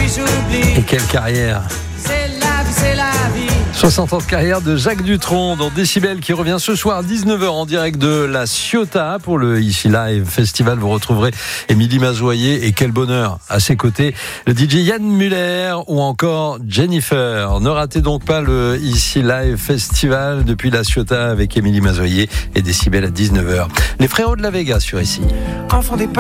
Et quelle carrière! C'est la vie. 60 ans de carrière de Jacques Dutronc dans Décibel qui revient ce soir à 19h en direct de la Ciotat pour le Ici Live Festival. Vous retrouverez Émilie Mazoyer et quel bonheur à ses côtés, le DJ Yann Muller ou encore Jennifer. Ne ratez donc pas le Ici Live Festival depuis la Ciotat avec Émilie Mazoyer et Décibel à 19h. Les frérots de la Vega sur ici.